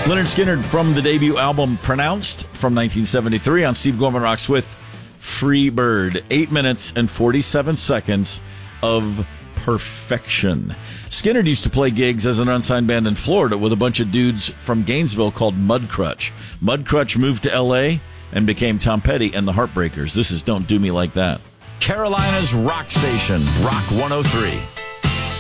Lynyrd Skynyrd from the debut album Pronounced from 1973 on Steve Gorman Rocks with Free Bird. 8 minutes and 47 seconds of perfection. Skynyrd used to play gigs as an unsigned band in Florida with a bunch of dudes from Gainesville called Mudcrutch. Mudcrutch moved to L.A. and became Tom Petty and the Heartbreakers. This is Don't Do Me Like That. Carolina's rock station, Rock 103.